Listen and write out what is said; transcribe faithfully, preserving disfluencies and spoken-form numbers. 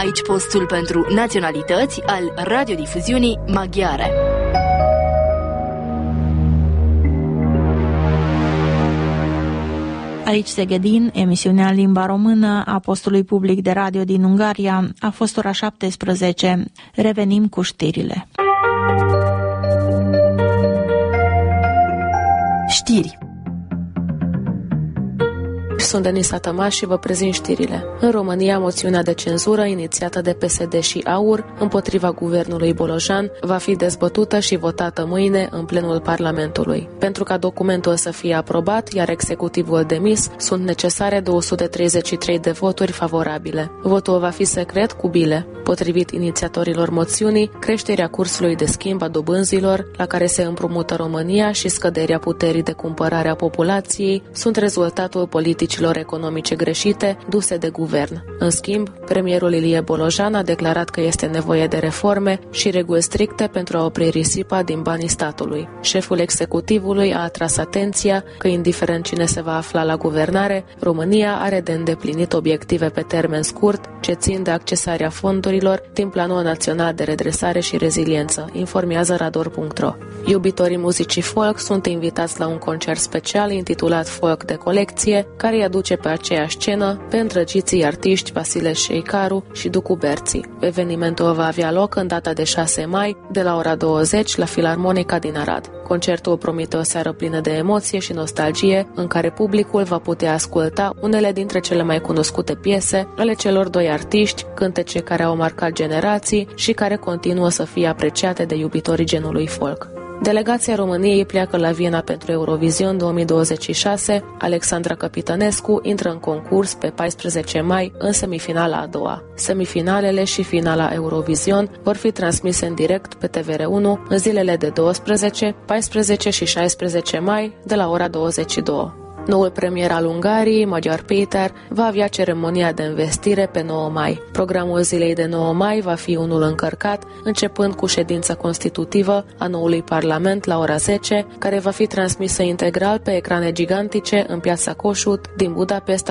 Aici postul pentru naționalități al radiodifuziunii maghiare. Aici Segedin, emisiunea în limba română a postului public de radio din Ungaria. A fost ora șaptesprezece. Revenim cu știrile. Știri. Sunt Denisa Tămaș și vă prezint știrile. În România, moțiunea de cenzură inițiată de P S D și AUR împotriva guvernului Bolojan va fi dezbătută și votată mâine în plenul Parlamentului. Pentru ca documentul să fie aprobat, iar executivul demis, sunt necesare două sute treizeci și trei de voturi favorabile. Votul va fi secret cu bile. Potrivit inițiatorilor moțiunii, creșterea cursului de schimb a dobânzilor, la care se împrumută România, și scăderea puterii de cumpărare a populației sunt rezultatul politicilor economice greșite duse de guvern. În schimb, premierul Ilie Bolojan a declarat că este nevoie de reforme și reguli stricte pentru a opri risipa din banii statului. Șeful executivului a atras atenția că, indiferent cine se va afla la guvernare, România are de îndeplinit obiective pe termen scurt ce țin de accesarea fondurilor din Planul Național de Redresare și Reziliență, informează rador punct ro. Iubitorii muzicii folk sunt invitați la un concert special intitulat Folk de Colecție, care îi aduce pe aceeași scenă pe îndrăgiții artiști Vasile Șeicaru și Ducu Berții. Evenimentul va avea loc în data de șase mai, de la ora douăzeci, la Filarmonica din Arad. Concertul promite o seară plină de emoție și nostalgie, în care publicul va putea asculta unele dintre cele mai cunoscute piese ale celor doi artiști, cântece care au marcat generații și care continuă să fie apreciate de iubitorii genului folk. Delegația României pleacă la Viena pentru Eurovision două mii douăzeci și șase. Alexandra Capitănescu intră în concurs pe paisprezece mai în semifinala a doua. Semifinalele și finala Eurovision vor fi transmise în direct pe T V R unu în zilele de doisprezece, paisprezece și șaisprezece mai de la ora douăzeci și două. Noul premier al Ungariei, Magyar Péter, va avea ceremonia de învestire pe nouă mai. Programul zilei de nouă mai va fi unul încărcat, începând cu ședința constitutivă a noului parlament la ora zece, care va fi transmisă integral pe ecrane gigantice în piața Kossuth din Budapesta